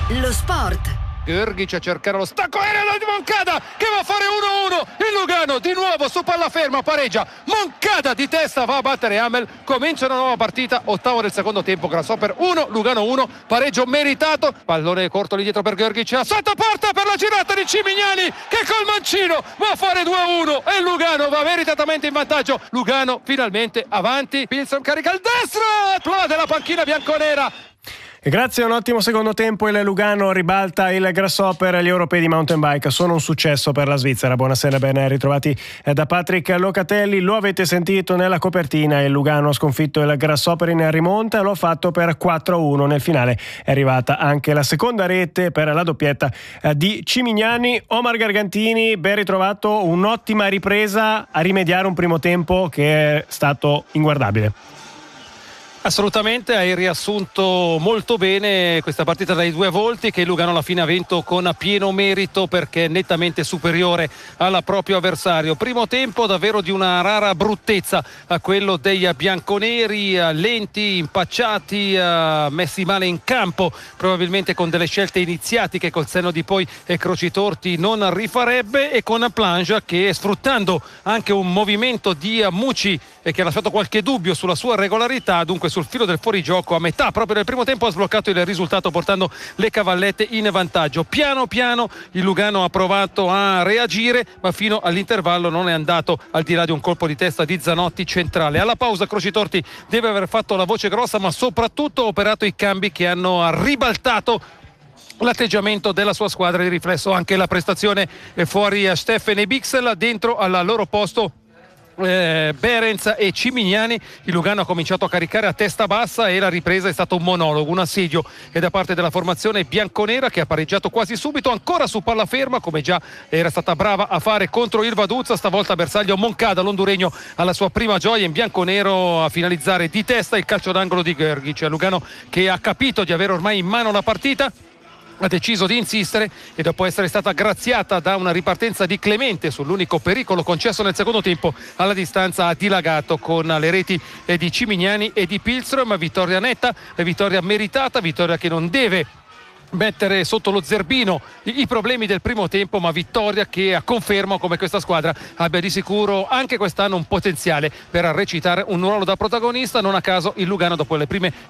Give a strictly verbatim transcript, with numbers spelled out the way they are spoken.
Lo sport. Grgić a cercare lo stacco aereo di Moncada che va a fare uno uno. Il Lugano di nuovo su palla ferma pareggia. Moncada di testa va a battere Hamel. Comincia una nuova partita, ottavo del secondo tempo. Grasshopper uno, Lugano uno, pareggio meritato. Pallone corto lì dietro per Grgić, sotto porta per la girata di Cimignani che col mancino va a fare due a uno e il Lugano va meritatamente in vantaggio. Lugano finalmente avanti. Pilsen carica il destro, applaude la panchina bianconera. E grazie a un ottimo secondo tempo il Lugano ribalta il Grasshopper. Gli europei di mountain bike sono un successo per la Svizzera. Buonasera, ben ritrovati da Patrick Locatelli. Lo avete sentito nella copertina, il Lugano ha sconfitto il Grasshopper in rimonta, lo ha fatto per quattro a uno. Nel finale è arrivata anche la seconda rete per la doppietta di Cimignani. Omar Gargantini, ben ritrovato, un'ottima ripresa a rimediare un primo tempo che è stato inguardabile. Assolutamente, hai riassunto molto bene questa partita dai due volti che il Lugano alla fine ha vinto con pieno merito perché è nettamente superiore al proprio avversario. Primo tempo davvero di una rara bruttezza a quello dei bianconeri, lenti, impacciati, messi male in campo, probabilmente con delle scelte iniziati che col senno di poi Croci Torti non rifarebbe, e con Plange che, sfruttando anche un movimento di Mucci che ha lasciato qualche dubbio sulla sua regolarità, dunque sul filo del fuorigioco, a metà proprio del primo tempo ha sbloccato il risultato portando le cavallette in vantaggio. Piano piano il Lugano ha provato a reagire, ma fino all'intervallo non è andato al di là di un colpo di testa di Zanotti centrale. Alla pausa Croci Torti deve aver fatto la voce grossa, ma soprattutto operato i cambi che hanno ribaltato l'atteggiamento della sua squadra, di riflesso anche la prestazione fuori a Steffen e Bixel, dentro al loro posto Eh, Behrens e Cimignani. Il Lugano ha cominciato a caricare a testa bassa e la ripresa è stato un monologo, un assedio e da parte della formazione bianconera che ha pareggiato quasi subito, ancora su palla ferma come già era stata brava a fare contro il Vaduzza. Stavolta bersaglio Moncada, l'onduregno, alla sua prima gioia in bianconero a finalizzare di testa il calcio d'angolo di Grgić. Lugano che ha capito di avere ormai in mano la partita, ha deciso di insistere e dopo essere stata graziata da una ripartenza di Clemente sull'unico pericolo concesso nel secondo tempo, alla distanza ha dilagato con le reti di Cimignani e di Pilström. Vittoria netta, vittoria meritata, vittoria che non deve mettere sotto lo zerbino i problemi del primo tempo, ma vittoria che conferma come questa squadra abbia di sicuro anche quest'anno un potenziale per recitare un ruolo da protagonista. Non a caso il Lugano, dopo le prime